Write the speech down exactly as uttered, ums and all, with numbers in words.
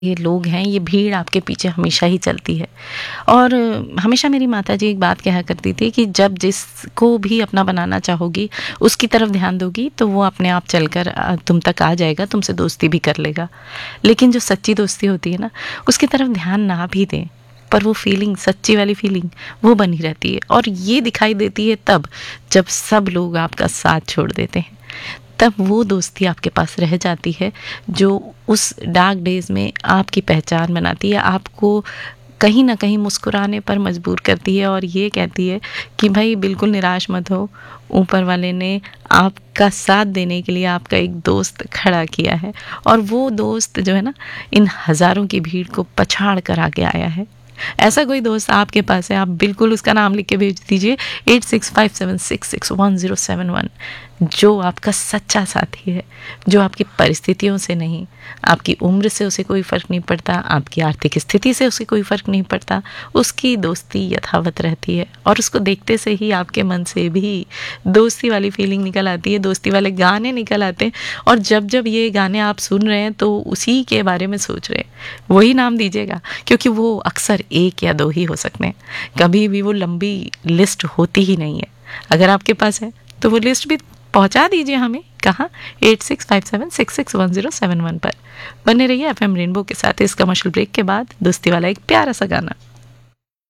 ये लोग हैं, ये भीड़ आपके पीछे हमेशा ही चलती है। और हमेशा मेरी माताजी एक बात कहा करती थी कि जब जिसको भी अपना बनाना चाहोगी, उसकी तरफ ध्यान दोगी तो वो अपने आप चलकर अ, तुम तक आ जाएगा, तुमसे दोस्ती भी कर लेगा। लेकिन जो सच्ची दोस्ती होती है ना, उसकी तरफ ध्यान ना भी दें, पर वो फीलिंग, सच्ची वाली फीलिंग वो बनी रहती है। और ये दिखाई देती है तब जब सब लोग आपका साथ छोड़ देते हैं, तब वो दोस्ती आपके पास रह जाती है जो उस डार्क डेज में आपकी पहचान बनाती है, आपको कहीं ना कहीं मुस्कुराने पर मजबूर करती है और ये कहती है कि भाई बिल्कुल निराश मत हो, ऊपर वाले ने आपका साथ देने के लिए आपका एक दोस्त खड़ा किया है। और वो दोस्त जो है ना, इन हज़ारों की भीड़ को पछाड़ कर आगे आया है। ऐसा कोई दोस्त आपके पास है, आप बिल्कुल उसका नाम लिख के भेज दीजिए eight six five seven six six one zero seven one, जो आपका सच्चा साथी है, जो आपकी परिस्थितियों से नहीं, आपकी उम्र से उसे कोई फ़र्क नहीं पड़ता, आपकी आर्थिक स्थिति से उसे कोई फ़र्क नहीं पड़ता, उसकी दोस्ती यथावत रहती है। और उसको देखते से ही आपके मन से भी दोस्ती वाली फीलिंग निकल आती है, दोस्ती वाले गाने निकल आते हैं। और जब जब ये गाने आप सुन रहे हैं तो उसी के बारे में सोच रहे हैं, वही नाम दीजिएगा, क्योंकि वो अक्सर एक या दो ही हो सकते हैं, कभी भी वो लंबी लिस्ट होती ही नहीं है। अगर आपके पास है तो वो लिस्ट भी पहुंचा दीजिए हमें। कहाँ? Eight six five seven six six one zero seven one पर। बने रहिए एफ एम रेनबो के साथ। इस कमर्शियल ब्रेक के बाद दोस्ती वाला एक प्यारा सा गाना।